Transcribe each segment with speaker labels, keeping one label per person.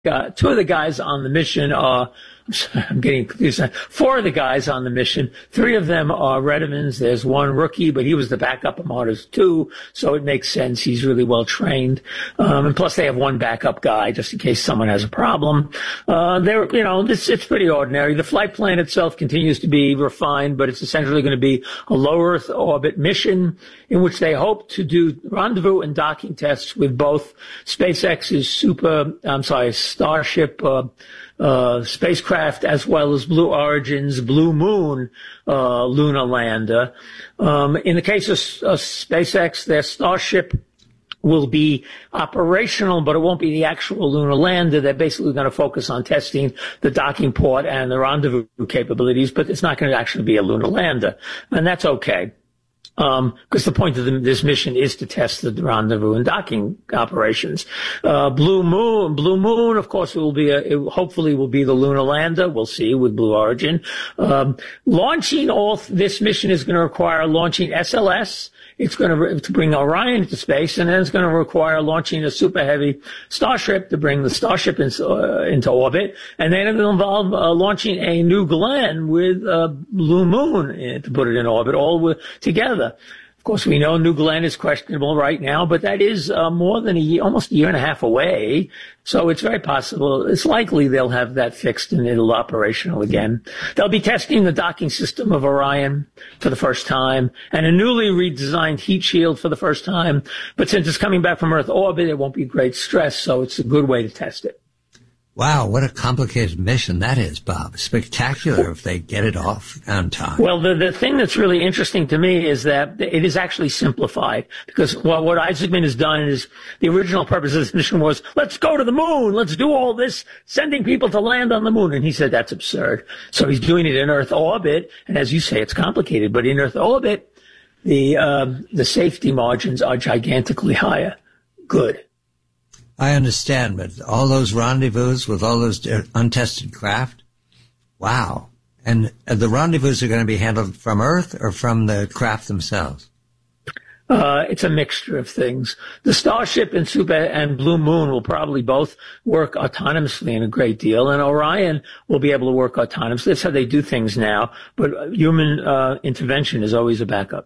Speaker 1: two of the guys on the mission are, I'm getting confused. Four of the guys on the mission, three of them are Redmans. There's one rookie, but he was the backup of Mars 2, so it makes sense. He's really well trained. And plus they have one backup guy just in case someone has a problem. It's pretty ordinary. The flight plan itself continues to be refined, but it's essentially going to be a low Earth orbit mission in which they hope to do rendezvous and docking tests with both SpaceX's Starship spacecraft as well as Blue Origin's Blue Moon lunar lander. In the case of SpaceX, their Starship will be operational, but it won't be the actual lunar lander. They're basically going to focus on testing the docking port and the rendezvous capabilities, but it's not going to actually be a lunar lander. And that's okay. Because the point of this mission is to test the rendezvous and docking operations. Blue Moon, of course, hopefully will be the lunar lander. We'll see with Blue Origin. Launching this mission is going to require launching SLS. It's going to bring Orion into space, and then it's going to require launching a super heavy Starship to bring the Starship into orbit, and then it will involve launching a New Glenn with Blue Moon to put it in orbit all together. Of course, we know New Glenn is questionable right now, but that is more than almost a year and a half away. So it's very possible. It's likely they'll have that fixed and it'll operational again. They'll be testing the docking system of Orion for the first time and a newly redesigned heat shield for the first time. But since it's coming back from Earth orbit, it won't be great stress, so it's a good way to test it.
Speaker 2: Wow, what a complicated mission that is, Bob. Spectacular if they get it off on time.
Speaker 1: Well, the thing that's really interesting to me is that it is actually simplified because what Isaacman has done is the original purpose of this mission was, let's go to the moon, let's do all this, sending people to land on the moon. And he said that's absurd. So he's doing it in Earth orbit. And as you say, it's complicated, but in Earth orbit, the safety margins are gigantically higher. Good.
Speaker 2: I understand, but all those rendezvous with all those untested craft? Wow. And the rendezvous are going to be handled from Earth or from the craft themselves?
Speaker 1: It's a mixture of things. The Starship and Blue Moon will probably both work autonomously in a great deal, and Orion will be able to work autonomously. That's how they do things now, but human intervention is always a backup.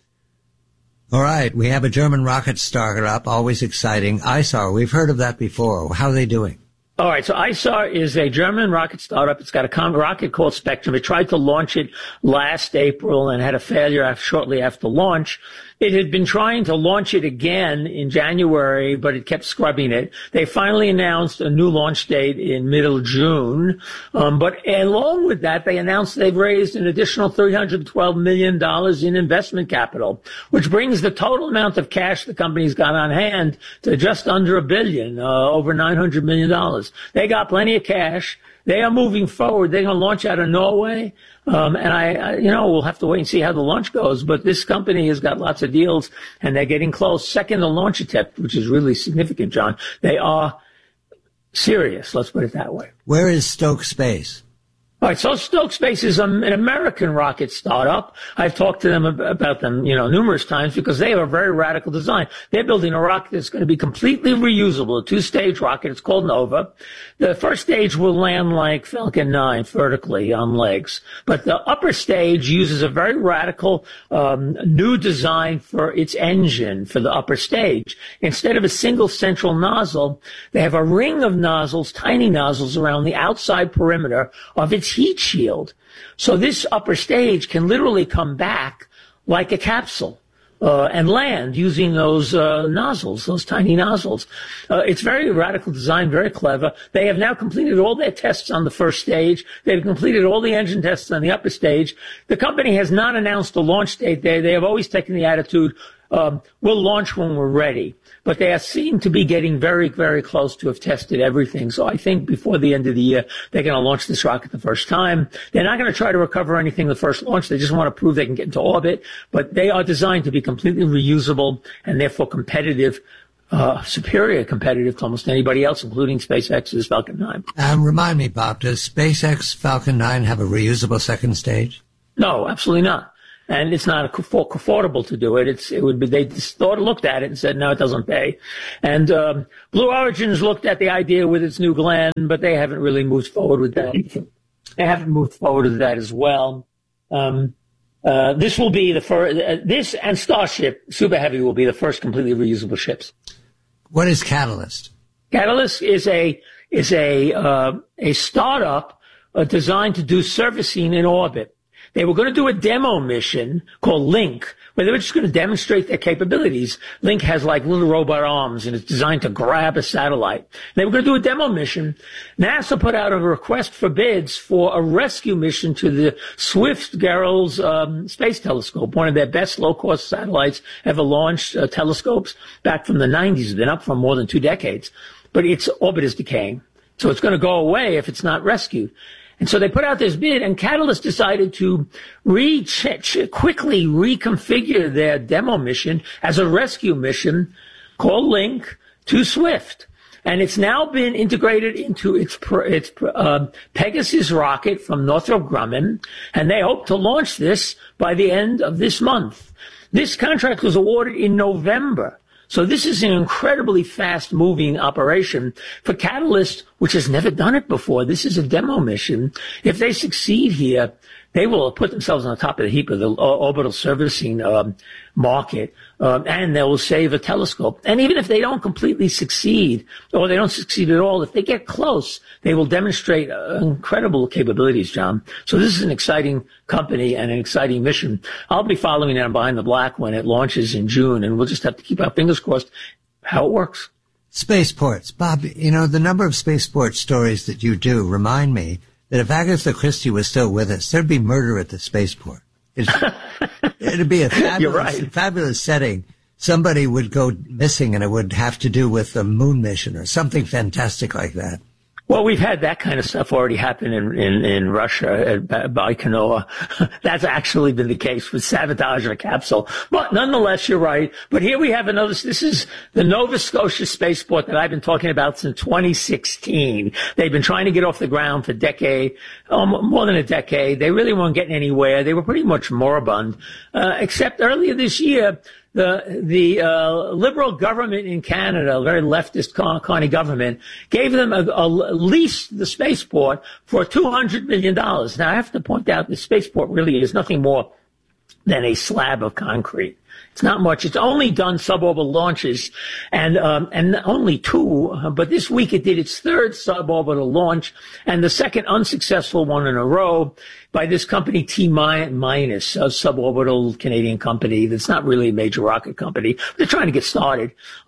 Speaker 2: All right. We have a German rocket startup, always exciting. ISAR, we've heard of that before. How are they doing?
Speaker 1: All right. So ISAR is a German rocket startup. It's got a rocket called Spectrum. It tried to launch it last April and had a failure shortly after launch. It had been trying to launch it again in January, but it kept scrubbing it. They finally announced a new launch date in middle June. But along with that, they announced they've raised an additional $312 million in investment capital, which brings the total amount of cash the company's got on hand to just under $1 billion, over $900 million. They got plenty of cash. They are moving forward. They're going to launch out of Norway. And we'll have to wait and see how the launch goes. But this company has got lots of deals and they're getting close. Second, the launch attempt, which is really significant, John. They are serious. Let's put it that way.
Speaker 2: Where is Stoke Space?
Speaker 1: All right, so Stoke Space is an American rocket startup. I've talked to them about them, numerous times because they have a very radical design. They're building a rocket that's going to be completely reusable, a two-stage rocket. It's called Nova. The first stage will land like Falcon 9 vertically on legs, but the upper stage uses a very radical new design for its engine for the upper stage. Instead of a single central nozzle, they have a ring of nozzles, tiny nozzles around the outside perimeter of its heat shield. So this upper stage can literally come back like a capsule and land using those nozzles, those tiny nozzles. It's very radical design, very clever. They have now completed all their tests on the first stage. They've completed all the engine tests on the upper stage. The company has not announced a launch date. They have always taken the attitude, we'll launch when we're ready. But they seem to be getting very, very close to have tested everything. So I think before the end of the year, they're going to launch this rocket the first time. They're not going to try to recover anything the first launch. They just want to prove they can get into orbit. But they are designed to be completely reusable and therefore competitive, superior competitive to almost anybody else, including SpaceX's Falcon 9.
Speaker 2: Remind me, Bob, does SpaceX Falcon 9 have a reusable second stage?
Speaker 1: No, absolutely not. and it's not affordable to do it. It would be, they just looked at it and said, no, it doesn't pay. And Blue Origin's looked at the idea with its New Glenn, but they haven't really moved forward with that. They haven't moved forward with that as well. This will be the first. This and Starship Super Heavy will be the first completely reusable ships.
Speaker 2: What is Catalyst?
Speaker 1: Catalyst is a startup designed to do servicing in orbit. They were going to do a demo mission called Link, where they were just going to demonstrate their capabilities. Link has like little robot arms, and it's designed to grab a satellite. They were going to do a demo mission. NASA put out a request for bids for a rescue mission to the Swift-Gehrels Space Telescope, one of their best low-cost satellites ever launched, telescopes back from the 90s. It's been up for more than 2 decades. But its orbit is decaying, so it's going to go away if it's not rescued. And so they put out this bid, and Catalyst decided to quickly reconfigure their demo mission as a rescue mission called Link to Swift. And it's now been integrated into its Pegasus rocket from Northrop Grumman, and they hope to launch this by the end of this month. This contract was awarded in November. So this is an incredibly fast-moving operation for Catalyst, which has never done it before. This is a demo mission. If they succeed here, they will put themselves on the top of the heap of the orbital servicing market, and they will save a telescope. And even if they don't completely succeed, or they don't succeed at all, if they get close, they will demonstrate incredible capabilities, John. So this is an exciting company and an exciting mission. I'll be following it Behind the Black when it launches in June, and we'll just have to keep our fingers crossed how it works.
Speaker 2: Spaceports. Bob, you know, the number of spaceport stories that you do remind me that if Agatha Christie was still with us, there'd be murder at the spaceport. It'd be a fabulous setting. Somebody would go missing, and it would have to do with a moon mission or something fantastic like that.
Speaker 1: Well, we've had that kind of stuff already happen in Russia at Baikonur. That's actually been the case with sabotage of a capsule. But nonetheless, you're right. But here we have another. This is the Nova Scotia spaceport that I've been talking about since 2016. They've been trying to get off the ground for more than a decade. They really weren't getting anywhere. They were pretty much moribund, except earlier this year. The Liberal government in Canada, a very leftist Carney government, gave them a lease the spaceport for $200 million. Now, I have to point out the spaceport really is nothing more than a slab of concrete. It's not much. It's only done suborbital launches, and only 2. But this week it did its 3rd suborbital launch, and the 2nd unsuccessful one in a row by this company T-minus, a suborbital Canadian company that's not really a major rocket company. They're trying to get started.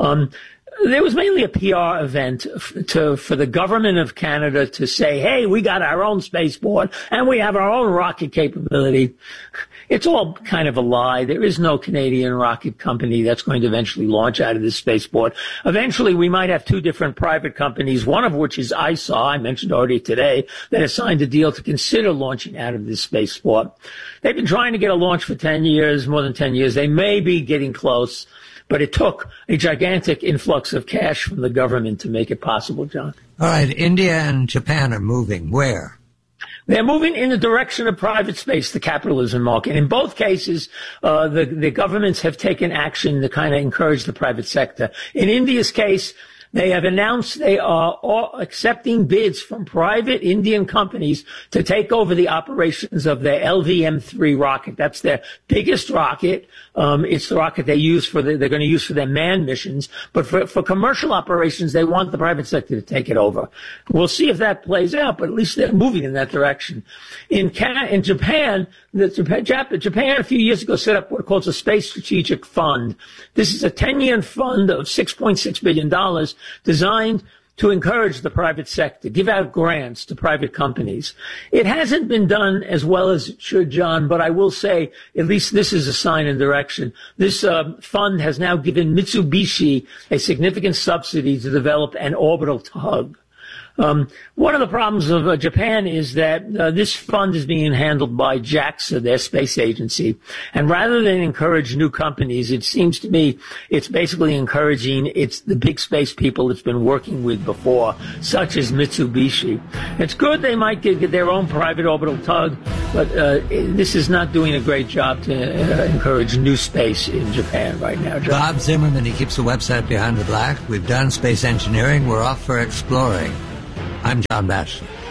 Speaker 1: There was mainly a PR event for the government of Canada to say, hey, we got our own spaceport and we have our own rocket capability. It's all kind of a lie. There is no Canadian rocket company that's going to eventually launch out of this spaceport. Eventually, we might have 2 different private companies, one of which is ISA, I mentioned already today, that has signed a deal to consider launching out of this spaceport. They've been trying to get a launch for 10 years, more than 10 years. They may be getting close. But it took a gigantic influx of cash from the government to make it possible, John.
Speaker 2: All right. India and Japan are moving. Where?
Speaker 1: They're moving in the direction of private space, the capitalism market. In both cases, the governments have taken action to kind of encourage the private sector. In India's case, they have announced they are accepting bids from private Indian companies to take over the operations of their LVM-3 rocket. That's their biggest rocket. It's the rocket they're going to use for their manned missions. But for commercial operations, they want the private sector to take it over. We'll see if that plays out, but at least they're moving in that direction. In Japan, Japan a few years ago set up what calls a Space Strategic Fund. This is a 10-year fund of $6.6 billion designed to encourage the private sector, give out grants to private companies. It hasn't been done as well as it should, John, but I will say at least this is a sign and direction. This fund has now given Mitsubishi a significant subsidy to develop an orbital tug. One of the problems of Japan is that this fund is being handled by JAXA, their space agency. And rather than encourage new companies, it seems to me it's basically encouraging the big space people it's been working with before, such as Mitsubishi. It's good they might get their own private orbital tug, But this is not doing a great job to encourage new space in Japan right now, John.
Speaker 2: Bob Zimmerman, he keeps the website Behind the Black. We've done space engineering. We're off for exploring. I'm John Batchelor.